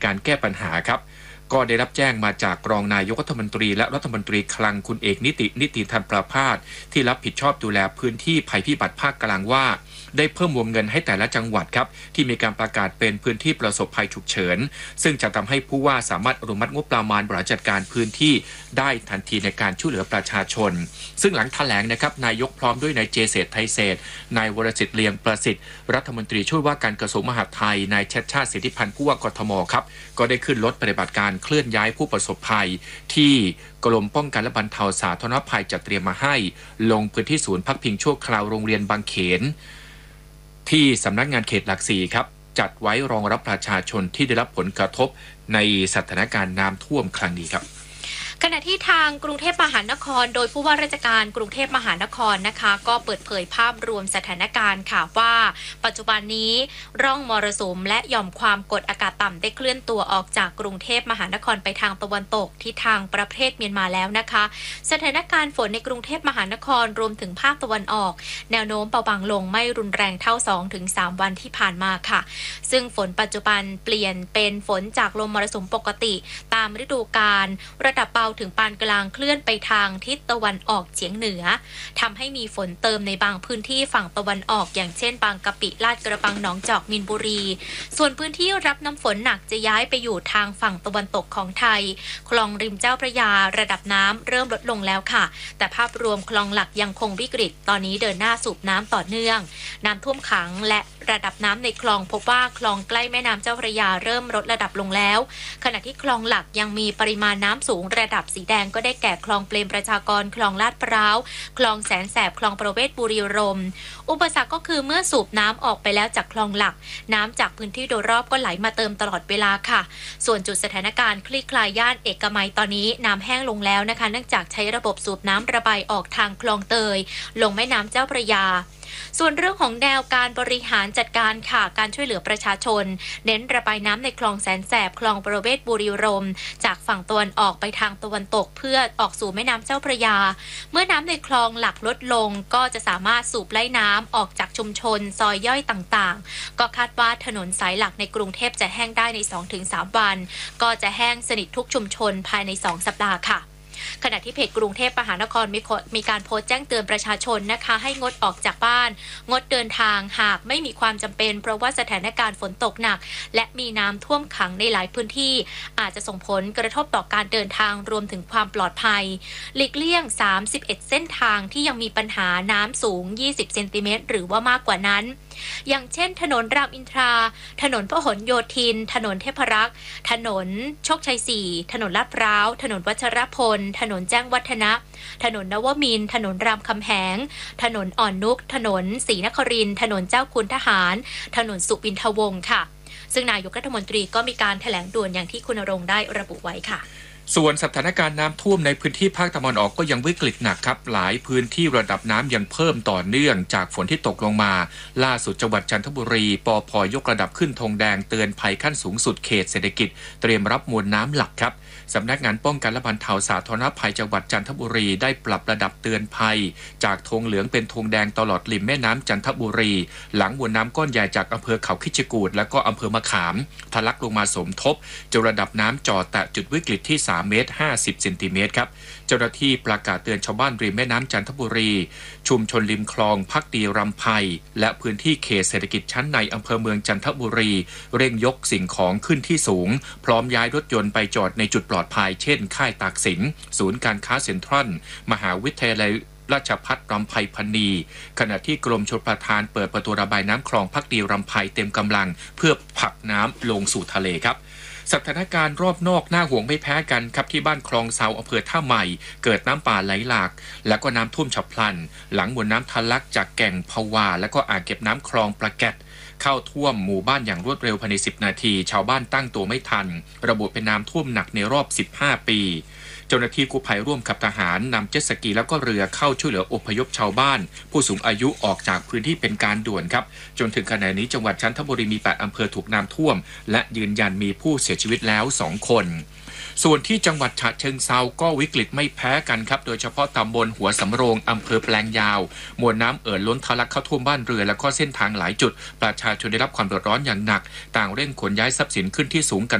การแก้ปัญหาครับก็ได้รับแจ้งมาจากรองนายกรัฐมนตรีและรัฐมนตรีคลังคุณเอกนิติธรรมประภาสที่รับผิดชอบดูแลพื้นที่ภัยพิบัติภาคกลางว่าได้เพิ่มวงเงินให้แต่ละจังหวัดครับที่มีการประกาศเป็นพื้นที่ประสบภัยฉุกเฉินซึ่งจะทำให้ผู้ว่าสามารถอนุมัติงบประมาณบริหารจัดการพื้นที่ได้ทันทีในการช่วยเหลือประชาชนซึ่งหลังแถลงนะครับนายกพร้อมด้วยนายเจเศรษฐ์ไทยเศรษฐ์นายวรสิทธิ์เลียงประสิทธิ์รัฐมนตรีช่วยว่าการกระทรวงมหาดไทยนายชัชชาติสิทธิพันธ์ผู้ว่ากทมครับก็ได้ขึ้นรถปฏิบัติการเคลื่อนย้ายผู้ประสบภัยที่กรมป้องกันและบรรเทาสาธารณภัยจัดเตรียมมาให้ลงพื้นที่ศูนย์พักพิงชั่วคราวโรงเรียนบางเขนที่สำนักงานเขตหลักสี่ครับจัดไว้รองรับประชาชนที่ได้รับผลกระทบในสถานการณ์น้ำท่วมครั้งนี้ครับขณะที่ทางกรุงเทพมหานครโดยผู้ว่าราชการกรุงเทพมหานครนะคะก็เปิดเผยภาพรวมสถานการณ์ค่ะว่าปัจจุบันนี้ร่องมรสุมและหย่อมความกดอากาศต่ำได้เคลื่อนตัวออกจากกรุงเทพมหานครไปทางตะวันตกที่ทางประเทศเมียนมาแล้วนะคะสถานการณ์ฝนในกรุงเทพมหานครรวมถึงภาคตะวันออกแนวโน้มเบาบางลงไม่รุนแรงเท่า 2-3 วันที่ผ่านมาค่ะซึ่งฝนปัจจุบันเปลี่ยนเป็นฝนจากลมมรสุมปกติตามฤดูกาลระดับเบาถึงปานกลางเคลื่อนไปทางทิศตะวันออกเฉียงเหนือทำให้มีฝนเติมในบางพื้นที่ฝั่งตะวันออกอย่างเช่นบางกะปิลาดกระบังหนองจอกมีนบุรีส่วนพื้นที่รับน้ำฝนหนักจะย้ายไปอยู่ทางฝั่งตะวันตกของไทยคลองริมเจ้าพระยาระดับน้ำเริ่มลดลงแล้วค่ะแต่ภาพรวมคลองหลักยังคงวิกฤตตอนนี้เดินหน้าสูบน้ำต่อเนื่องน้ำท่วมขังและระดับน้ำในคลองพบว่าคลองใกล้แม่น้ำเจ้าพระยาเริ่มลดระดับลงแล้วขณะที่คลองหลักยังมีปริมาณน้ำสูงระดับสีแดงก็ได้แก่คลองเปรมประชากรคลองลาดพร้าวคลองแสนแสบคลองประเวศบุรีรมย์อุปสรรคก็คือเมื่อสูบน้ำออกไปแล้วจากคลองหลักน้ำจากพื้นที่โดยรอบก็ไหลมาเติมตลอดเวลาค่ะส่วนจุดสถานการณ์คลี่คลายย่านเอกมัยตอนนี้น้ำแห้งลงแล้วนะคะเนื่องจากใช้ระบบสูบน้ำระบายออกทางคลองเตยลงแม่น้ำเจ้าพระยาส่วนเรื่องของแนวการบริหารจัดการค่ะการช่วยเหลือประชาชนเน้นระบายน้ำในคลองแสนแสบคลองประเวศบุรีรมย์จากฝั่งตะวันออกไปทางตะวันตกเพื่อออกสู่แม่น้ำเจ้าพระยาเมื่อน้ำในคลองหลักลดลงก็จะสามารถสูบไล่น้ำออกจากชุมชนซอยย่อยต่างๆก็คาดว่าถนนสายหลักในกรุงเทพจะแห้งได้ใน 2-3 วันก็จะแห้งสนิททุกชุมชนภายใน 2 สัปดาห์ค่ะขณะที่เพจกรุงเทพมหานครมีการโพสต์แจ้งเตือนประชาชนนะคะให้งดออกจากบ้านงดเดินทางหากไม่มีความจำเป็นเพราะว่าสถานการณ์ฝนตกหนักและมีน้ำท่วมขังในหลายพื้นที่อาจจะส่งผลกระทบต่อการเดินทางรวมถึงความปลอดภัยหลีกเลี่ยง31เส้นทางที่ยังมีปัญหาน้ำสูง20เซนติเมตรหรือว่ามากกว่านั้นอย่างเช่นถนนรามอินทราถนนพหลโยธินถนนเทพรักษ์ถนนโชคชัย4ถนนลาดพร้าวถนนวัชรพลถนนแจ้งวัฒนะถนนนวมินทร์ถนนรามคำแหงถนนอ่อนนุกถนนศรีนครินทร์ถนนเจ้าคุณทหารถนนสุวินทวงศ์ค่ะซึ่งนายกรัฐมนตรีก็มีการแถลงด่วนอย่างที่คุณณรงค์ได้ระบุไว้ค่ะส่วนสถานการณ์น้ำท่วมในพื้นที่ภาคตะวันออกก็ยังวิกฤตหนักครับหลายพื้นที่ระดับน้ำยังเพิ่มต่อเนื่องจากฝนที่ตกลงมาล่าสุดจังหวัดจันทบุรีปภ.ยกระดับขึ้นธงแดงเตือนภัยขั้นสูงสุดเขตเศรษฐกิจเตรียมรับมวลน้ำหลักครับสำนักงานป้องกันและบรรเทาสาธารณภัยจังหวัดจันทบุรีได้ปรับระดับเตือนภัยจากธงเหลืองเป็นธงแดงตลอดริมแม่น้ำจันทบุรีหลังมวลน้ำก้อนใหญ่จากอำเภอเขาคิชกูฏและก็อำเภอมะขามทะลักลงมาสมทบจนระดับน้ำจ่อแตะจุดวิกฤตที่3 เมตร 50 เซนติเมตรครับเจ้าหน้าที่ประกาศเตือนชาวบ้านริมแม่น้ำจันทบุรีชุมชนริมคลองพักดีรำไพและพื้นที่เขตเศรษฐกิจชั้นในอำเภอเมืองจันทบุรีเร่งยกสิ่งของขึ้นที่สูงพร้อมย้ายรถยนต์ไปจอดในจุดปลอดภัยเช่นค่ายตากสินศูนย์การค้าเซ็นทรัลมหาวิทยาลัยราชภัฏรำไพพรรณีขณะที่กรมชลประทานเปิดประตูระบายน้ำคลองพักดีรำไพเต็มกำลังเพื่อผลักน้ำลงสู่ทะเลครับสถานการณ์รอบนอกน่าห่วงไม่แพ้กันครับที่บ้านคลองเซาอำเภอท่าใหม่เกิดน้ำป่าไหลหลากและก็น้ำท่วมฉับพลันหลังมวลน้ำทะลักจากแก่งพะวาและก็อ่างเก็บน้ำคลองประแกดเข้าท่วมหมู่บ้านอย่างรวดเร็วภายใน10 นาทีชาวบ้านตั้งตัวไม่ทันระบุเป็นน้ำท่วมหนักในรอบ15 ปีเจ้าหน้าที่กู้ภัยร่วมกับทหารนำเจ็ตสกีแล้วก็เรือเข้าช่วยเหลืออพยพชาวบ้านผู้สูงอายุออกจากพื้นที่เป็นการด่วนครับจนถึงขณะนี้จังหวัดจันทบุรีมี8 อำเภอถูกน้ำท่วมและยืนยันมีผู้เสียชีวิตแล้ว2 คนส่วนที่จังหวัดฉะเชิงเทราก็วิกฤตไม่แพ้กันครับโดยเฉพาะตำบลหัวสำโรงอำเภอแปลงยาวมวลน้ำล้นทะลักเข้าท่วมบ้านเรือและก็เส้นทางหลายจุดประชาชนได้รับความเดือดร้อนอย่างหนักต่างเร่งขนย้ายทรัพย์สินขึ้นที่สูงกัน